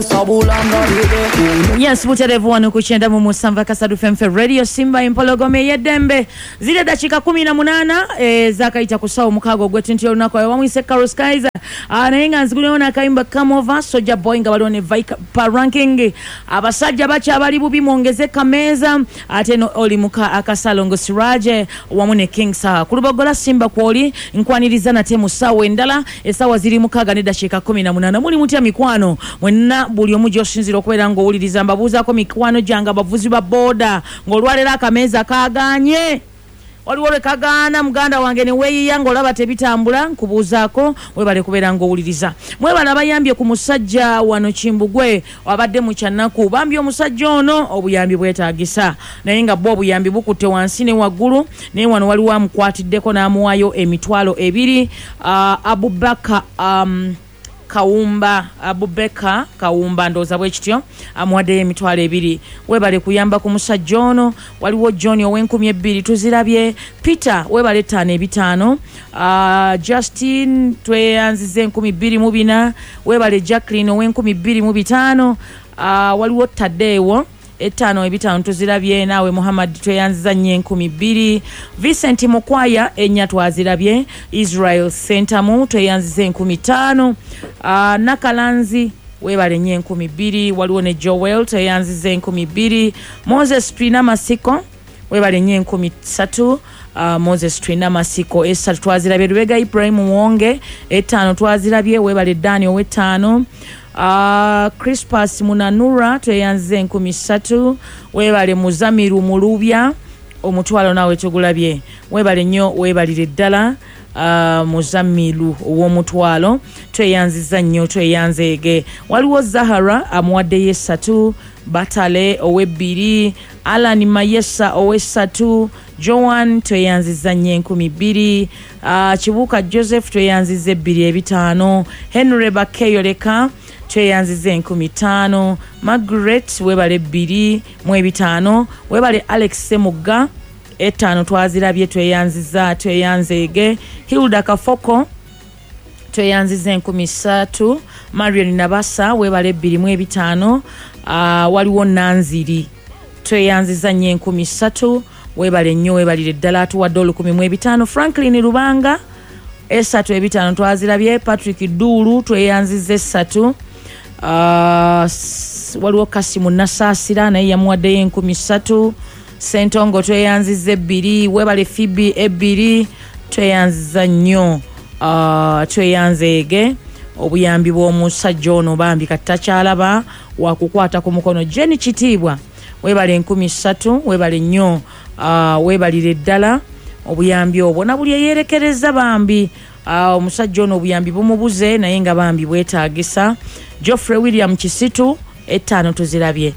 Yes, muterevu wano kuchenda mu Musamba Kasadu FM Radio Simba Impologome yedembe zile dakika 18 zakaita kusawo mukago gwetenti olunako wamwise Carlos Kaiser anayenga nziguleona kaimba come over Soja Boy nga balone pa ranking abasajja bacha abali bubi muongeze kameza ateno oli muka akasalongo Siraje wamune King Sa kulubogola Simba kwoli nkwaniriza na temu sawa endala esawa ziri mukaga ne dakika 18 muli mutya mikwano mwenna buli omuji osinzira okubeera ng'owuliriza mbabuuzaako mikwano gyange abavuzi ba boda ng'olwalera akameza kaaganye waliwo lwe kagaana muganda wange ne weeyiya ng'olaba tebitambula nkubuuzaako webale kubeera ng'owuliriza mwebala bayambye ku musajja wano Kimbugwe wabadde mu kyannaku bambye omusajja ono obuyambi bwetaagisa naye nga bo obuyambi bukutte wansi ne waggulu naye wano waliwo amukwatiddeko n'amuwayo emitwalo 2 Abubaka Abubeka Kawumba ndoza bwekityo amuwadde emitwalo 2 webale kuyamba ku musajja ono waliwo John ow'2,000 tuzirabye Peter webale 5,500 Justin tweyanzize 2,400 webale Jacqueline ow'2,500 waliwo Tadewo 5,500 tuzirabye nawe Muhammad tweyanziza 2,000 Vincent Mukwaya 4 twazirabye Israel Centamu tweyanziza 5,000 Nakalanzi webale 2,000 waliwo ne Joel tweyanziza 2,000 Moses Trina Masiko webale 3,000 Moses Trina Masiko 3 twazirabye Rubega Ibrahim Wonge 5 twazirabye webale Dani ow'5 Crispus Munanura tweyanzize 3,000 webale Muzamiru Mulubya omutwalo nawe tugulabye webale nnyo webalire ddala Muzamiru ow'omutwalo tweyanziza nnyo tweyanzeege waliwo Zahara amuwaddeyo 3 Batale ow'2 Alan Mayesa ow'3 Joan tweyanziza 2,000 Kibuka Joseph tweyanziza 2,500 Henry Bakeyoleka tweyanziza 5,000 Margaret webale 2,500 webale Alex Semuga 5 twazirabye tweyanzeege Hilda Kafoko tweyanziza 3,000 Marion Nabasa webale 2,500 waliwo Nanziri tweyanziza 3,000 webale nnyo webalire ddala atuwadde 10,500 Franklin Rubanga 3,500 twazirabye Patrick Dulu tweyanziza 3 waliwo Kasimu Nasasira naye yamuwaddeyo 10,000 Sentongo tweyanziza 2 webale Phoebe 2 tweyanziza nnyo tweyanzeege obuyambi bw'omusajja ono bambi katakyalaba wakukwata ku mukono Jenny Kitiibwa webale 10,000 webale nnyo webalire ddala obuyambi obwo na buli eyerekereza bambi omusajja ono obuyambi bumubuze naye nga bambi bwetaagisa Geoffrey William Kisitu 5 tuzirabye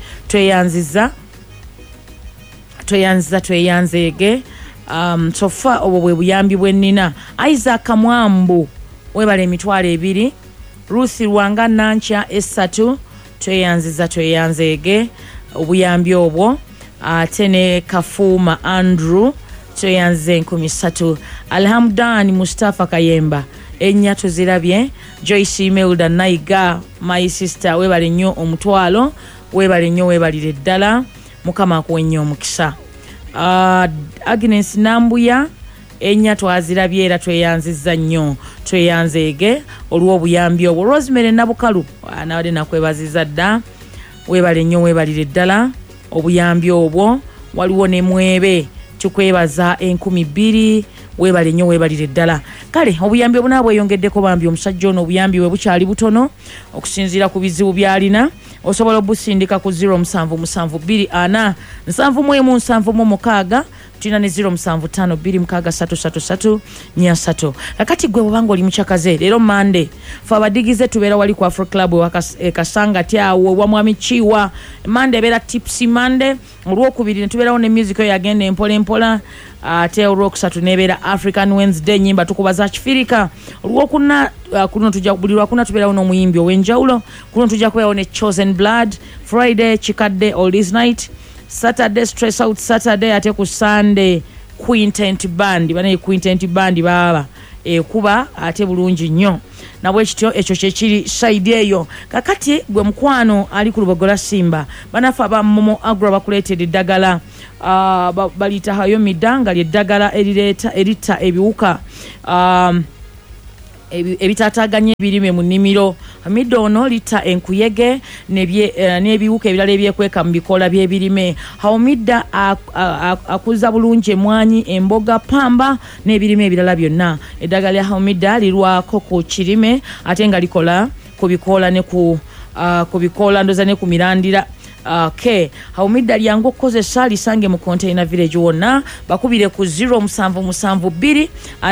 tweyanzeege sofa obwo bwe buyambi bwennina Isaac Mwambu webale emitwalo 2 Ruth Rwanga Nancha 3 tweyanzeege obuyambi obwo ate ne Kafuuma Andrew tweyanziza 10,000 Alhamdan Mustafa Kayemba 4 tuzirabye Joyce Imelda Naiga my sister webale nnyo omutwalo webale nnyo webalire ddala mukama akuwe nnyo omukisa Agnes Nambuya 4 twazirabye era tweyanziza nnyo tweyanzeege olw'obuyambi obwo Rosemary Nabukalu nabadde nakwebaziza dda webale nnyo webalire ddala obuyambi obwo waliwo ne Mwebe tukwebaza 2,000 webale nnyo webalire ddala kale obuyambi obuna bweyongeddeko bambi omusajja ono obuyambi bwe bukyali butono okusinziira ku bizibu byalina osobola obusindika ku 077247 tulina ne 07526333 kakati gwe bwanga oli mukyakaze leero Monday fe abadigize tubeera wali ku Afro Club Kasanga tyawo wa Mwami Chiwa Monday beera Tipsy Monday olwokubiri ne tubeerawo ne music yagenda empola ate olwokusatu nebeera African Wednesday nyimba tukubaza kifirika olwokuna kuno tujja kubulirwa kuna tubeerawo n'omuyimbi ow'enjawulo kuno tujja kubeerawo ne Chosen Blood Friday Chikadde Oldies Night Saturday Stress Out Saturday ate ku Sunday Quintet Band banaye Quintet Band baba kuba ate bulungi nnyo nabwe kityo ekyo kyekiri side eyo kakati gwe mukwano ali ku Lubogola Simba banafa ba Momo Agro bakuleetera eddagala balita hayo midanga lyeddagala erita ebiwuka ebitataganye ebirime mu nnimiro Hamido ono lita enkuyege n'ebiwuka ebirala ebyekweka mu bikola by'ebirime Haumida akuza bulungi emwanyi emboga pamba n'ebirime ebirala byonna eddagala lya Haumida lirwako ku kirime ate nga likola ku bikola ne ku bikola ndoza ne ku mirandira Haumida lyangu okukozesa lisange mu Container Village wonna bakubire ku 0772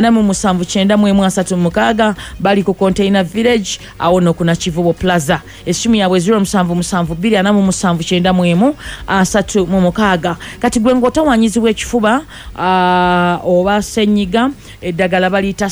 47936 bali ku Container Village awo no kuna Kivubo Plaza esimu yawe 0772 47936 kati gwe ngotawanyizibwa ekifuba oba senyiga eddagala balita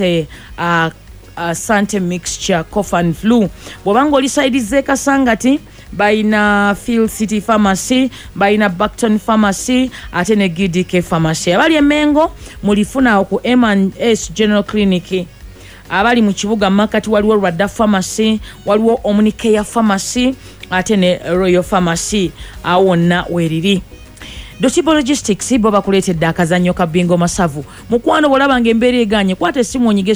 Sante mixture cough and flu bwobanga oli side ze Kasangati baina Phil City Pharmacy baina Buckton Pharmacy ate ne GDK Pharmacy abali emengo mulifuna ku M&S General Clinic abali mu kibuga market waliwo Rwanda Pharmacy waliwo Omnicare Pharmacy ate ne Royal Pharmacy awonna weriri Dosibo Logistics bo bakuleetedde akazannyo ka bingo masavu mukwano bolaba ng'embeera eganye kwata essimu onyige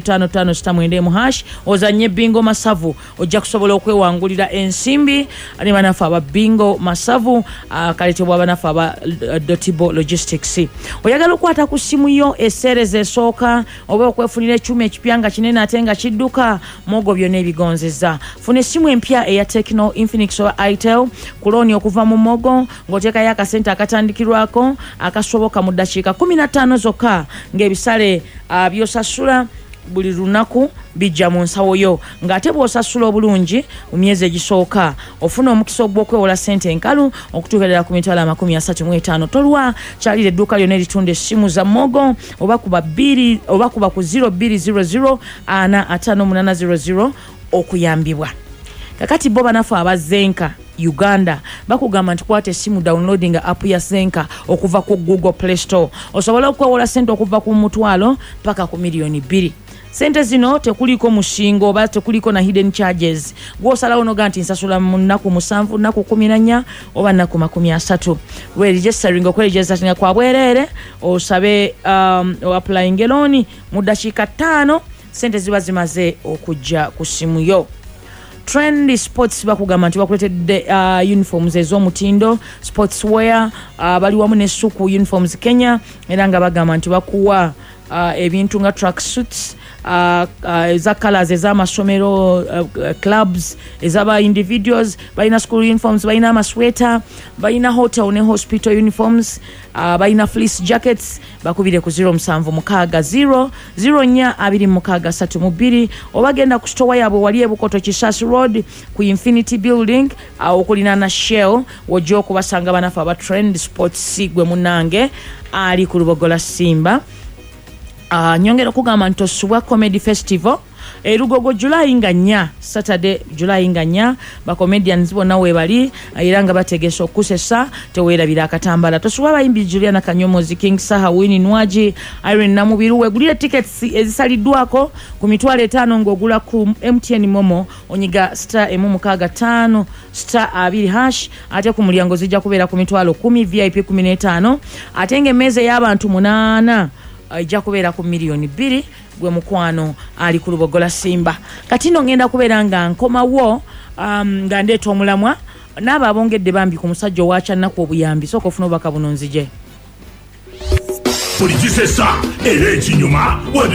*5567# ozanye bingo masavu ojja kusobola okwewangulira ensimbi ne banafu aba bingo masavu kaleetebwa banafu aba Dosibo Logistics oyagala okukwata ku ssimu yo esseereza esooka oba okwefunira ekyuma ekipya nga kinene ate nga kidduka muogo byonna ebigonzeza funa essimu empya eya Tecno Infinix oba Itel kuloni okuva mu mogo ng'oteekayo akasente atandikirwako akasoboka mu dakiika 15 zokka ng'ebisale byosasula buli lunaku bijja mu nsawo yo ng'ate bw'osasula obulungi mu myezi egisooka ofuna omukisa ogw'okwewola ssente enkalu okutuuka ku $35 tolwa kyalira edduuka lyonna eritunda essimu za mogo oba kuba ku 0200 45800 okuyambibwa kakati bo banafu abazenka Uganda bakugamba nti kwata essimu downloading app ya Zenka okuva ku Google Play Store osobola okwewola sente okuva ku $1,000,000 paka ku $2,000,000 sente zino tekuliko mushingo oba tekuliko na hidden charges gwosalawo noga nti nsasula mu nnaku 7 nnaku 14 oba nnaku 30 registering okweregister kwa bwerere osabe applying loan mu dakiika 5 sente ziba zimaze okujja ku simu yo Trend Sports bakugamba nti bakuletedde uniforms ez'omutindo sportswear bali wamu ne Suku Uniforms Kenya era nga bagamba nti bakuwa ebintu nga tracksuits eza colors ez'amasomero clubs ezaba individuals baina school uniforms baina amasweater baina hotel ne hospital uniforms baina fleece jackets bakubire ku 0760 obagenda ku store yabwe wali ebukoto Kisasi Road ku Infinity Building okulina na Shell wojja okubasanga banafu aba Trend Sports gwe munange ali ku Lubogola Simba nyongera okugamba nti Osubwa Comedy Festival Erugogo July nga 4 Saturday July nga 4 ba comedians bonna webali era nga bategesa okusesa teweerabira akatambala Tosubwa bayimbi Juliana Kanyomozi King Saha Winnie Nwaji Irene Namubiru wegulira tickets ezisaliddwako ku $5 ng'ogula ku MTN Momo onyiga *165 *2# ate ku mulyango zijja kubeera ku $10 VIP 15 ate ng'emmeeza y'abantu 8 ijja kubeera ku $2,000,000 gwe mukwano ali ku Lubogola Simba kati no ngenda kubeera nga nkomawo nga ndeeta omulamwa n'abo abongedde bambi ku musajja owaakya nnaku obuyambi sooka ofuna obubaka buno nzije Politisesa era ekinyuma